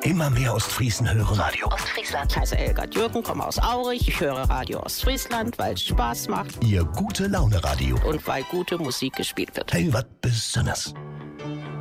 Immer mehr Ostfriesen hören Radio Ostfriesland. Ich heiße Elga Jürgen, komme aus Aurich. Ich höre Radio Ostfriesland, weil es Spaß macht. Ihr Gute-Laune-Radio. Und weil gute Musik gespielt wird. Hey, was Besonderes.